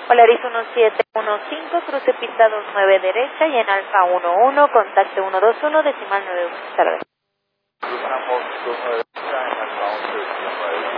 Polaris 1715, cruce pista 29 derecha y en Alfa 11, contacte 121, decimal 91. Hasta luego.